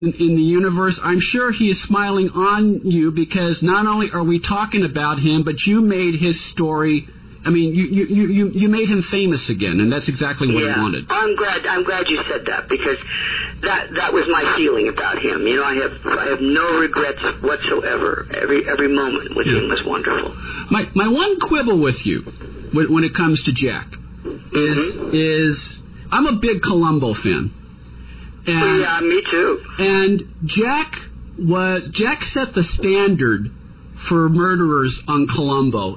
in the universe. I'm sure he is smiling on you because not only are we talking about him, but you made his story. I mean, you made him famous again, and that's exactly what he wanted. I'm glad you said that because that was my feeling about him. You know, I have no regrets whatsoever. Every moment with him was wonderful. My one quibble with you when it comes to Jack is I'm a big Columbo fan. And, yeah, me too. And Jack set the standard for murderers on Columbo,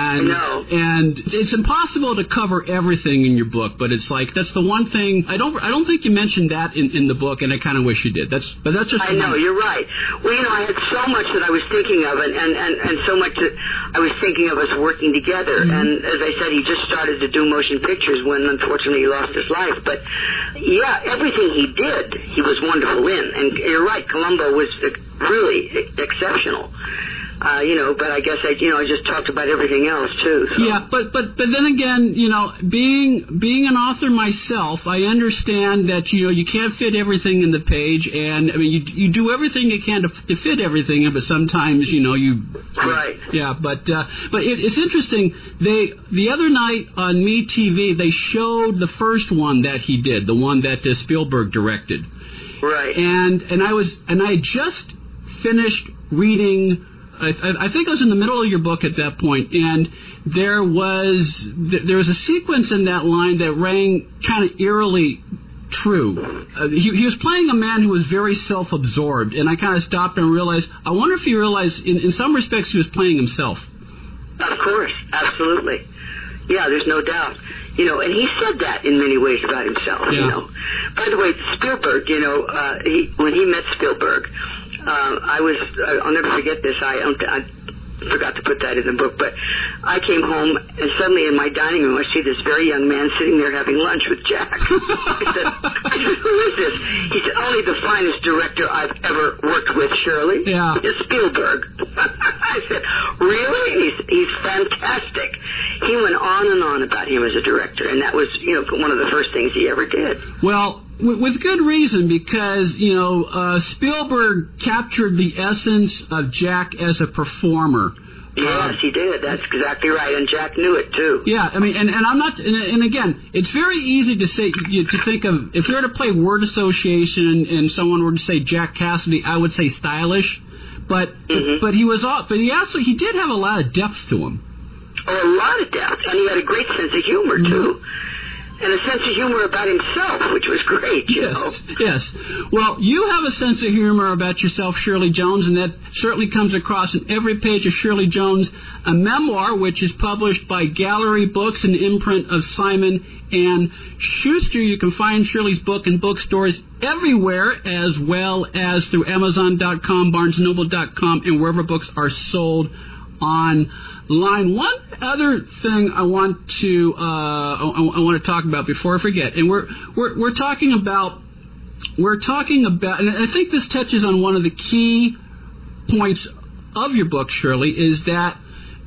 and it's impossible to cover everything in your book, but it's like that's the one thing I don't think you mentioned that in the book, and I kind of wish you did. That's just. I know you're right. Well, you know, I had so much that I was thinking of, and so much that I was thinking of us working together. And as I said, he just started to do motion pictures when unfortunately he lost his life. But yeah, everything he did, he was wonderful in. And you're right, Columbo was really exceptional. But I guess I just talked about everything else too. So. Yeah, but then again, being an author myself, I understand that you can't fit everything in the page, and I mean you do everything you can to fit everything in, but sometimes Right. Yeah, but it's interesting. The other night on MeTV they showed the first one that he did, the one that Spielberg directed. Right. And I had just finished reading. I think I was in the middle of your book at that point, and there was a sequence in that line that rang kind of eerily true. He was playing a man who was very self-absorbed, and I kind of stopped and realized, I wonder if he realized in some respects he was playing himself. Of course, absolutely. Yeah, there's no doubt. And he said that in many ways about himself, By the way, Spielberg, when he met Spielberg, I'll never forget this. I forgot to put that in the book, but I came home and suddenly in my dining room I see this very young man sitting there having lunch with Jack. I said, who is this? He said, only the finest director I've ever worked with, Shirley. Yeah. It's Spielberg. I said, really? He's fantastic. He went on and on about him as a director, and that was, one of the first things he ever did. Well, with good reason, because, Spielberg captured the essence of Jack as a performer. Yes, he did. That's exactly right, and Jack knew it too. Yeah, I mean, and I'm not, and again, it's very easy to say, to think of, if you were to play word association and someone were to say Jack Cassidy, I would say stylish, but he did have a lot of depth to him. Oh, a lot of depth, and he had a great sense of humor too. And a sense of humor about himself, which was great, you know. Yes. Well, you have a sense of humor about yourself, Shirley Jones, and that certainly comes across in every page of Shirley Jones, a memoir which is published by Gallery Books, an imprint of Simon and Schuster. You can find Shirley's book in bookstores everywhere, as well as through Amazon.com, BarnesNoble.com, and wherever books are sold online. One other thing I want to talk about before I forget, and we're talking about, and I think this touches on one of the key points of your book, Shirley, is that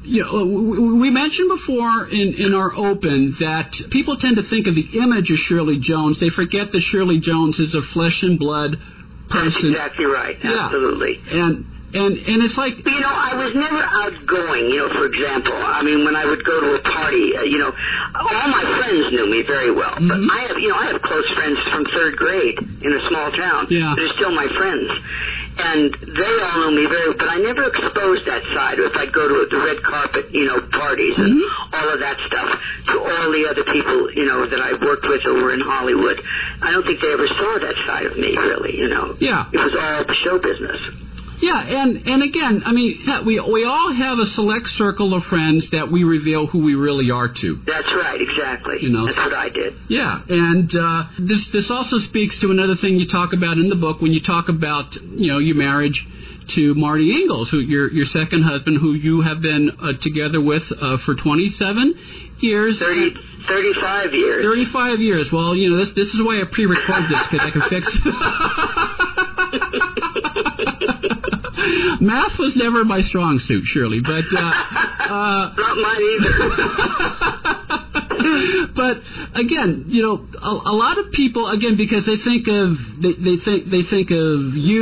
we mentioned before in our open that people tend to think of the image of Shirley Jones. They forget that Shirley Jones is a flesh and blood person. That's exactly right. Absolutely. And it's like... I was never outgoing, for example. I mean, when I would go to a party, all my friends knew me very well. But I have close friends from third grade in a small town. Yeah. They're still my friends. And they all knew me very well. But I never exposed that side. If I'd go to the red carpet, parties and all of that stuff to all the other people, that I worked with or were in Hollywood. I don't think they ever saw that side of me, really, Yeah. It was all show business. Yeah, and again, I mean, we all have a select circle of friends that we reveal who we really are to. That's right, exactly. That's what I did. Yeah, and this also speaks to another thing you talk about in the book when you talk about your marriage to Marty Ingalls, who your second husband, who you have been together with for 27 years. 35 years. 35 years. Well, this is why I pre-record this, because I can fix it. Math was never my strong suit, Shirley, but... Not mine either. But again, a lot of people, again, because they think of you